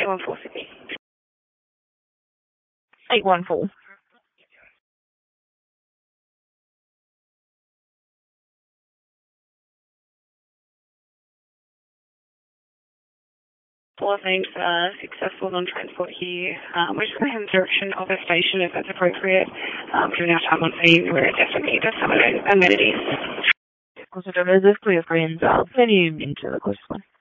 814 Sydney. 814. All things successful on transport here. We're just going to head in the direction of a station if that's appropriate. Given our time on scene, where it definitely does some amenities. Also, there's clear screens, venue into the closest one.